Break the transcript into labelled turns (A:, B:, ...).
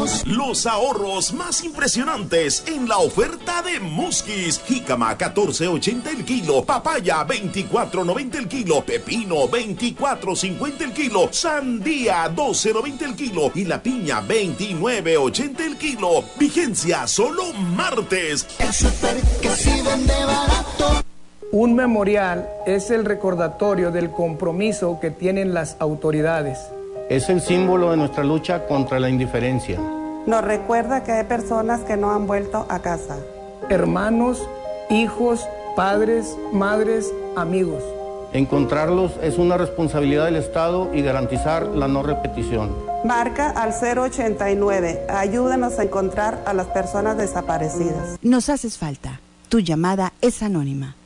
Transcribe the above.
A: Los ahorros más impresionantes en la oferta de Muskis. Jícama 14.80 el kilo, papaya 24.90 el kilo, pepino 24.50 el kilo, sandía 12.90 el kilo y la piña 29.80 el kilo. Vigencia solo martes.
B: El súper que sí vende barato.
C: Un memorial es el recordatorio del compromiso que tienen las autoridades.
D: Es el símbolo de nuestra lucha contra la indiferencia.
E: Nos recuerda que hay personas que no han vuelto a casa.
C: Hermanos, hijos, padres, madres, amigos.
D: Encontrarlos es una responsabilidad del Estado y garantizar la no repetición.
E: Marca al 089. Ayúdanos a encontrar a las personas desaparecidas.
F: Nos haces falta. Tu llamada es anónima.